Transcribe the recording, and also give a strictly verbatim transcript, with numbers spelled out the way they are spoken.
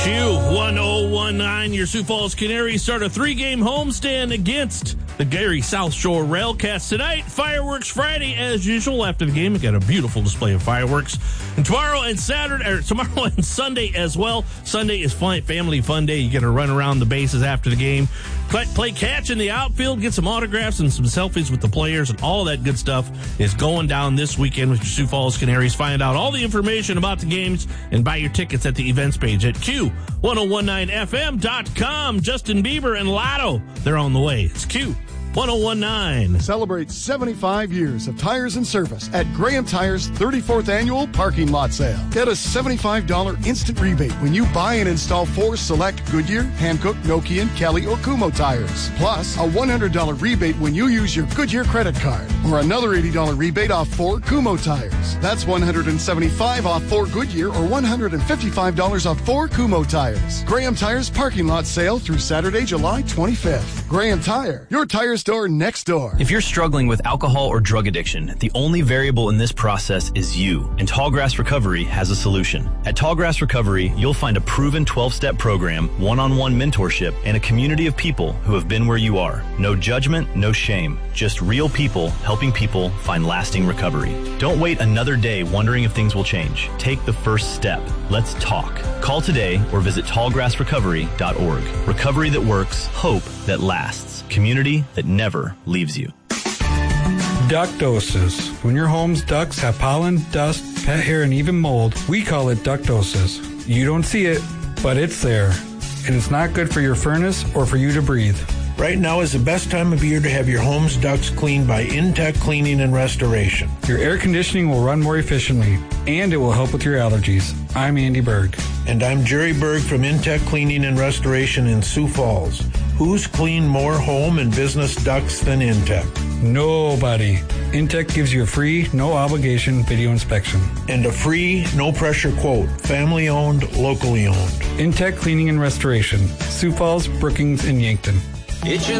Q one oh one nine, your Sioux Falls Canaries start a three-game homestand against the Gary South Shore Railcats tonight. Fireworks Friday, as usual. After the game, we got a beautiful display of fireworks. And tomorrow and Saturday, or tomorrow and Sunday as well. Sunday is fun, family fun day. You get to run around the bases after the game, play, play catch in the outfield, get some autographs and some selfies with the players, and all that good stuff is going down this weekend with your Sioux Falls Canaries. Find out all the information about the games and buy your tickets at the events page at Q one oh one nine F M dot com. Justin Bieber and Lotto, they're on the way. It's Q one oh one nine. Celebrate seventy-five years of tires and service at Graham Tires' thirty-fourth Annual Parking Lot Sale. Get a seventy-five dollars instant rebate when you buy and install four select Goodyear, Hankook, Nokian, Kelly, or Kumho tires. Plus, a one hundred dollars rebate when you use your Goodyear credit card. Or another eighty dollars rebate off four Kumho tires. That's one hundred seventy-five dollars off four Goodyear or one hundred fifty-five dollars off four Kumho tires. Graham Tires Parking Lot Sale through Saturday, July twenty-fifth. Graham Tire, your tire store next door. If you're struggling with alcohol or drug addiction, the only variable in this process is you, and Tallgrass Recovery has a solution. At Tallgrass Recovery, you'll find a proven twelve-step program, one-on-one mentorship, and a community of people who have been where you are. No judgment, no shame, just real people helping people find lasting recovery. Don't wait another day wondering if things will change. Take the first step. Let's talk. Call today or visit tallgrass recovery dot org. Recovery that works, hope that lasts, community that never leaves you. Ductosis. When your home's ducts have pollen, dust, pet hair, and even mold, we call it ductosis. You don't see it, but it's there. And it's not good for your furnace or for you to breathe. Right now is the best time of year to have your home's ducts cleaned by Intech Cleaning and Restoration. Your air conditioning will run more efficiently, and it will help with your allergies. I'm Andy Berg. And I'm Jerry Berg from Intech Cleaning and Restoration in Sioux Falls. Who's cleaned more home and business ducts than Intech? Nobody. Intech gives you a free, no obligation video inspection. And a free, no pressure quote. Family owned, locally owned. Intech Cleaning and Restoration. Sioux Falls, Brookings, and Yankton. Itching